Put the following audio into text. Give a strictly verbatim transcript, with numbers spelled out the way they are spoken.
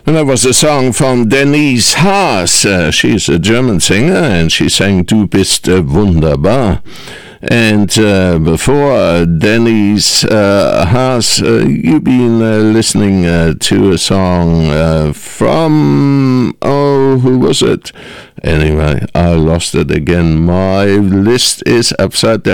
And that was a song from Denise Haas. Uh, she's a German singer, and she sang Du bist uh, wunderbar. And uh, before uh, Denise uh, Haas, uh, you've been uh, listening uh, to a song uh, from, oh, who was it? Anyway, I lost it again. My list is upside down.